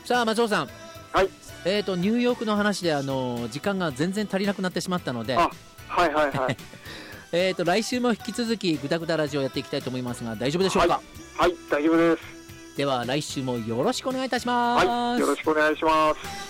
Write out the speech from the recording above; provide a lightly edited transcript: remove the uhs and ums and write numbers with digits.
さあ松尾さん、 はい。 ニューヨークの話で時間が全然足りなくなってしまったので、 あ、はいはいはい。 来週も引き続きグダグダラジオやっていきたいと思いますが、大丈夫でしょうか？ はい、大丈夫です。 では来週もよろしくお願いいたします。 はい、よろしくお願いします。